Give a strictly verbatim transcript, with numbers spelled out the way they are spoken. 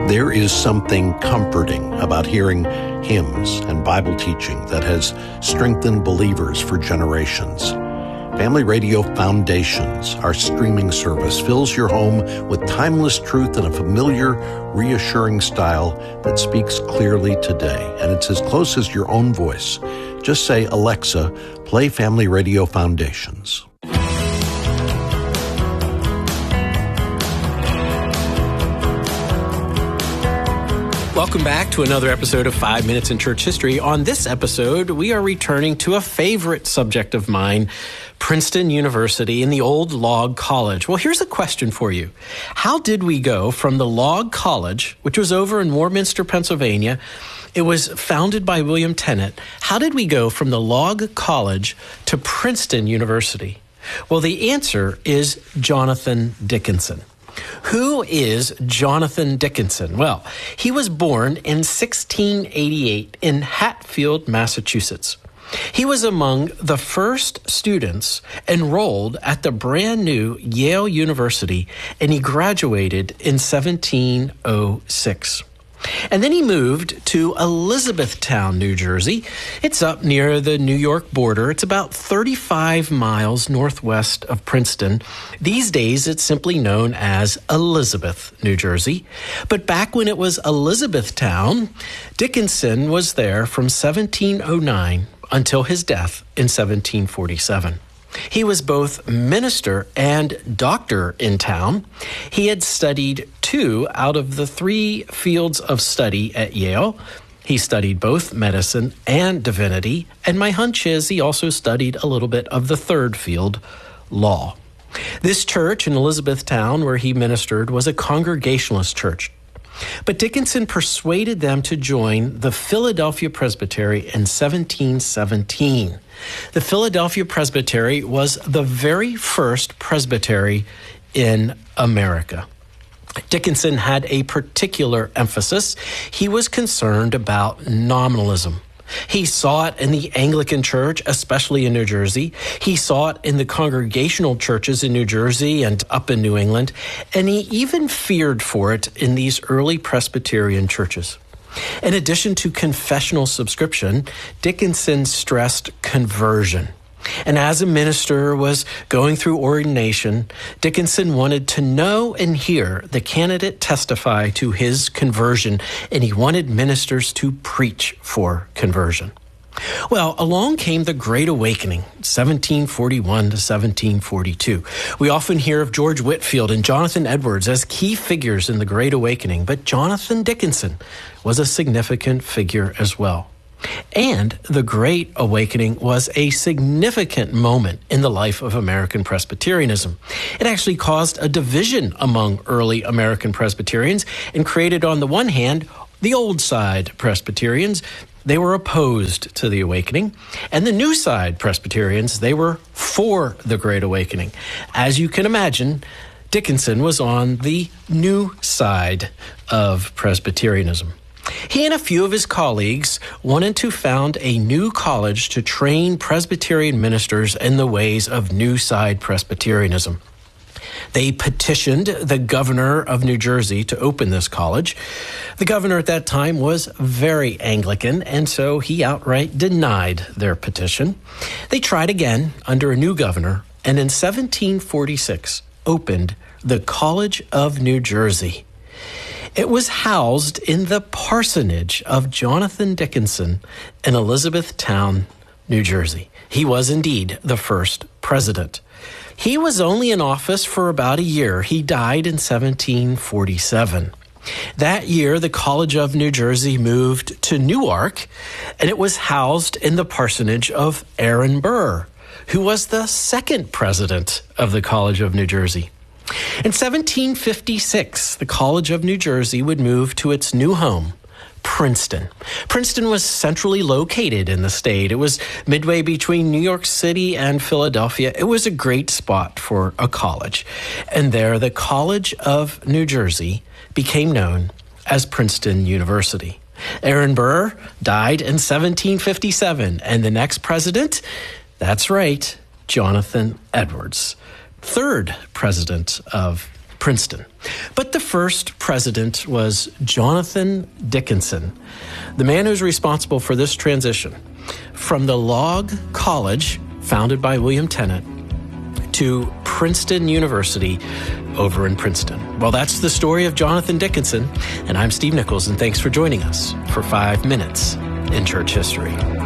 There is something comforting about hearing hymns and Bible teaching that has strengthened believers for generations. Family Radio Foundations, our streaming service, fills your home with timeless truth in a familiar, reassuring style that speaks clearly today. And it's as close as your own voice. Just say, Alexa, play Family Radio Foundations. Welcome back to another episode of Five Minutes in Church History. On this episode, we are returning to a favorite subject of mine, Princeton University and the old Log College. Well, here's a question for you. How did we go from the Log College, which was over in Warminster, Pennsylvania? It was founded by William Tennant. How did we go from the Log College to Princeton University? Well, the answer is Jonathan Dickinson. Who is Jonathan Dickinson? Well, he was born in sixteen eighty-eight in Hatfield, Massachusetts. He was among the first students enrolled at the brand new Yale University, and he graduated in seventeen oh six. And then he moved to Elizabethtown, New Jersey. It's up near the New York border. It's about thirty-five miles northwest of Princeton. These days, it's simply known as Elizabeth, New Jersey. But back when it was Elizabethtown, Dickinson was there from seventeen oh nine until his death in seventeen forty-seven. He was both minister and doctor in town. He had studied two out of the three fields of study at Yale. He studied both medicine and divinity, and my hunch is he also studied a little bit of the third field, law. This church in Elizabethtown where he ministered was a Congregationalist church. But Dickinson persuaded them to join the Philadelphia Presbytery in seventeen seventeen. The Philadelphia Presbytery was the very first presbytery in America. Dickinson had a particular emphasis. He was concerned about nominalism. He saw it in the Anglican Church, especially in New Jersey. He saw it in the Congregational churches in New Jersey and up in New England. And he even feared for it in these early Presbyterian churches. In addition to confessional subscription, Dickinson stressed conversion. And as a minister was going through ordination, Dickinson wanted to know and hear the candidate testify to his conversion, and he wanted ministers to preach for conversion. Well, along came the Great Awakening, seventeen forty-one to seventeen forty-two. We often hear of George Whitefield and Jonathan Edwards as key figures in the Great Awakening, but Jonathan Dickinson was a significant figure as well. And the Great Awakening was a significant moment in the life of American Presbyterianism. It actually caused a division among early American Presbyterians and created, on the one hand, the old side Presbyterians. They were opposed to the Awakening. And the new side Presbyterians, they were for the Great Awakening. As you can imagine, Dickinson was on the new side of Presbyterianism. He and a few of his colleagues wanted to found a new college to train Presbyterian ministers in the ways of New Side Presbyterianism. They petitioned the governor of New Jersey to open this college. The governor at that time was very Anglican, and so he outright denied their petition. They tried again under a new governor, and in seventeen forty-six opened the College of New Jersey. It was housed in the parsonage of Jonathan Dickinson in Elizabethtown, New Jersey. He was indeed the first president. He was only in office for about a year. He died in seventeen forty-seven. That year, the College of New Jersey moved to Newark, and it was housed in the parsonage of Aaron Burr, who was the second president of the College of New Jersey. In seventeen fifty-six, the College of New Jersey would move to its new home, Princeton. Princeton was centrally located in the state. It was midway between New York City and Philadelphia. It was a great spot for a college. And there, the College of New Jersey became known as Princeton University. Aaron Burr died in seventeen fifty-seven, and the next president, that's right, Jonathan Edwards, third president of Princeton. But the first president was Jonathan Dickinson, the man who's responsible for this transition from the Log College, founded by William Tennant, to Princeton University over in Princeton. Well, that's the story of Jonathan Dickinson, and I'm Steve Nichols, and thanks for joining us for Five Minutes in Church History.